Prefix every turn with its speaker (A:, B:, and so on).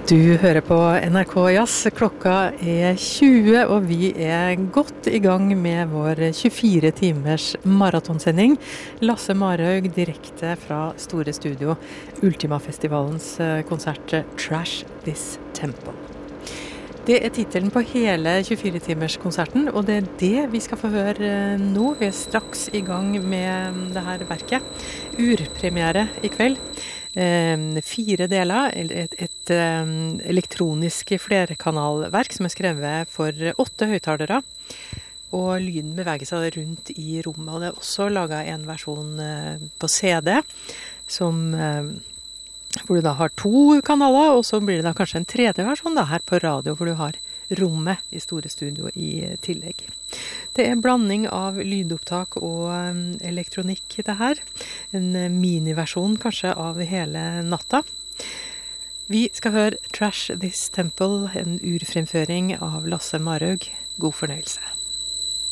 A: Du hører på NRK Jazz, klokka 20, og vi godt i gang med vår 24 timers maratonsending. Lasse Marhaug direkte fra Store Studio, Ultima-festivalens konsert Trash This Temple. Det titelen på hele 24 timers konserten, og det det vi skal få høre nå. Vi straks i gang med det her verket. Urpremiere i kveld. 4 deler, et elektronisk flerkanalverk som skrevet for 8 høyttalere, og lyden beveger seg rundt i rommet, og det også laget en versjon på CD, hvor du da har 2 kanaler, og så blir det da kanskje en 3. versjon da, her på radio, hvor du har rommet i Store Studio i tillegg. Det blanding av lydopptak og elektronikk det her. En miniversjon kanskje av hele natta. Vi skal høre Trash This Temple, en urfremføring av Lasse Marhaug. God fornøyelse.